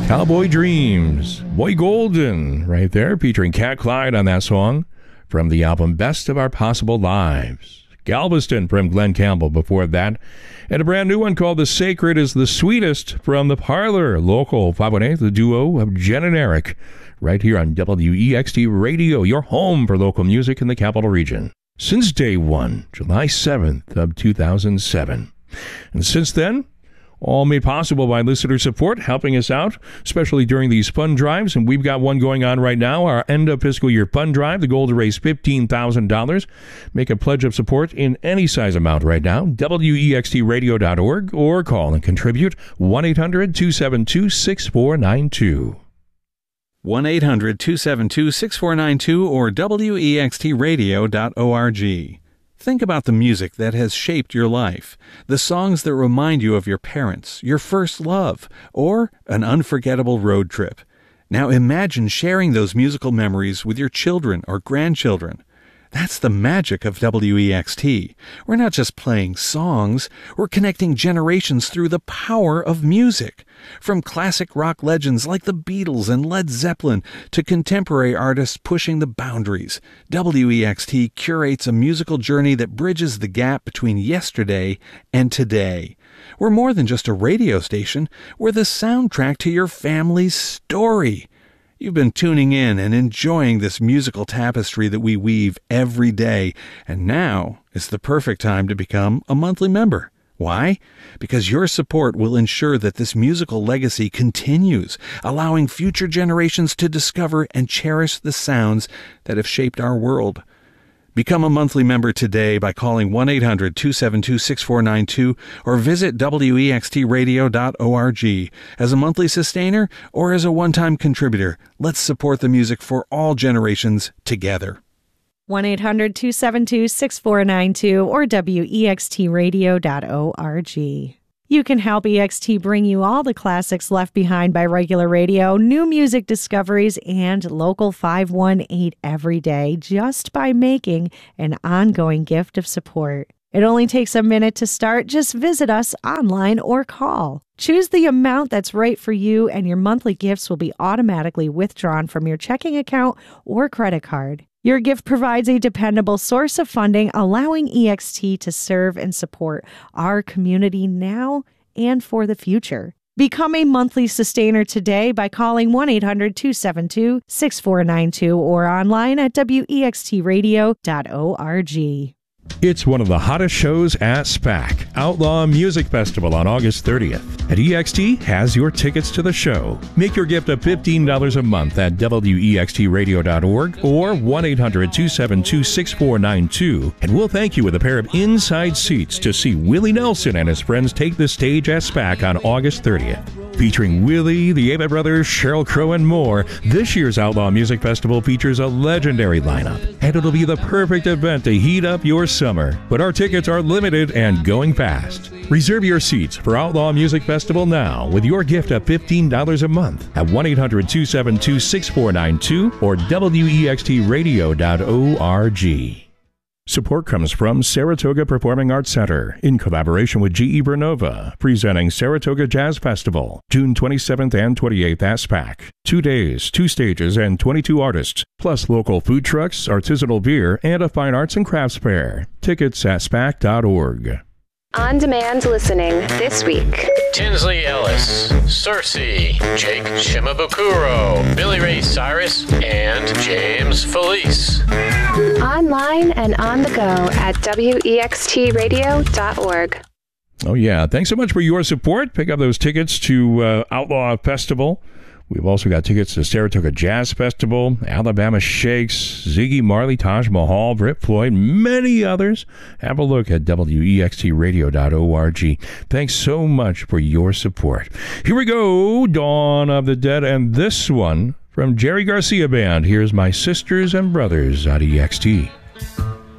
Cowboy Dreams, Boy Golden, right there, featuring Cat Clyde on that song from the album Best of Our Possible Lives. Galveston from Glenn Campbell before that. And a brand new one called The Sacred is the Sweetest from The Parlor, local 518, the duo of Jen and Eric, right here on WEXT Radio, your home for local music in the Capital Region. Since day one, July 7th of 2007. And since then, all made possible by listener support, helping us out, especially during these fund drives. And we've got one going on right now, our end of fiscal year fund drive, the goal to raise $15,000. Make a pledge of support in any size amount right now, WEXTradio.org, or call and contribute 1-800-272-6492. 1-800-272-6492 or WEXTradio.org. Think about the music that has shaped your life, the songs that remind you of your parents, your first love, or an unforgettable road trip. Now imagine sharing those musical memories with your children or grandchildren. That's the magic of WEXT. We're not just playing songs, we're connecting generations through the power of music. From classic rock legends like the Beatles and Led Zeppelin to contemporary artists pushing the boundaries, WEXT curates a musical journey that bridges the gap between yesterday and today. We're more than just a radio station, we're the soundtrack to your family's story. You've been tuning in and enjoying this musical tapestry that we weave every day, and now is the perfect time to become a monthly member. Why? Because your support will ensure that this musical legacy continues, allowing future generations to discover and cherish the sounds that have shaped our world. Become a monthly member today by calling 1-800-272-6492 or visit WEXTradio.org. As a monthly sustainer or as a one-time contributor, let's support the music for all generations together. 1-800-272-6492 or WEXTradio.org. You can help EXT bring you all the classics left behind by regular radio, new music discoveries, and local 518 every day just by making an ongoing gift of support. It only takes a minute to start. Just visit us online or call. Choose the amount that's right for you, and your monthly gifts will be automatically withdrawn from your checking account or credit card. Your gift provides a dependable source of funding, allowing EXT to serve and support our community now and for the future. Become a monthly sustainer today by calling 1-800-272-6492 or online at WEXTradio.org. It's one of the hottest shows at SPAC, Outlaw Music Festival on August 30th. And EXT has your tickets to the show. Make your gift of $15 a month at WEXTradio.org or 1-800-272-6492. And we'll thank you with a pair of inside seats to see Willie Nelson and his friends take the stage at SPAC on August 30th. Featuring Willie, the Ava Brothers, Sheryl Crow, and more, this year's Outlaw Music Festival features a legendary lineup, and it'll be the perfect event to heat up your summer. But our tickets are limited and going fast. Reserve your seats for Outlaw Music Festival now with your gift of $15 a month at 1-800-272-6492 or WEXTradio.org. Support comes from Saratoga Performing Arts Center in collaboration with GE Vernova, presenting Saratoga Jazz Festival, June 27th and 28th at SPAC. 2 days, 2 stages, and 22 artists, plus local food trucks, artisanal beer, and a fine arts and crafts fair. Tickets at SPAC.org. On-demand listening this week. Tinsley Ellis, Cersei, Jake Shimabukuro, Billy Ray Cyrus, and James Felice. Online and on the go at WEXTradio.org. Oh, yeah. Thanks so much for your support. Pick up those tickets to Outlaw Festival. We've also got tickets to Saratoga Jazz Festival, Alabama Shakes, Ziggy Marley, Taj Mahal, Brit Floyd, many others. Have a look at WEXTradio.org. Thanks so much for your support. Here we go, Dawn of the Dead, and this one from Jerry Garcia Band. Here's My Sisters and Brothers at EXT.